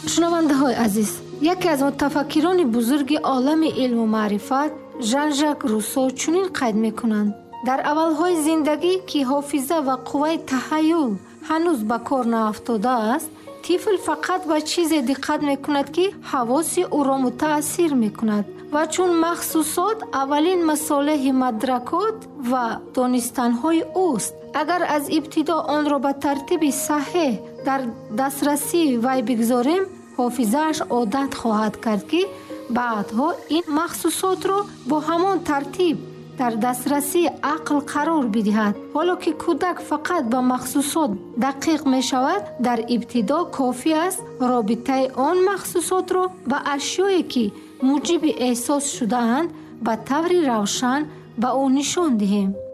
шунавандаҳои азиз, яке аз мутафаккирони бузурги олами илму маърифат Жан-Жак Руссо чунин қайд мекунанд: дар аввалҳои зиндагӣ ки ҳофиза ва қувваи таҳайюл ҳанӯз ба кор наафтодааст, тифл фақат ба чизе диққат мекунад ки ҳавоси ӯро мутаассир мекунад ва чун махсусот аввалин масолеҳи мадракот ва донистанҳои ӯст. агар аз ибтидо онро ба тартиби саҳеҳ дар дастрасии вай бигзорем, ҳофизааш одат хоҳад кард ки баъдҳо ин махсусотро бо ҳамон тартиб дар дастрасии ақл қарор бидиҳад. ҳоло ки кӯдак фақат ба махсусот дақиқ мешавад, дар ибтидо кофӣ аст робитаи он махсусотро ба ашёе ки муҷиби эҳсос шудаанд ба таври равшан ба ӯ нишон диҳем.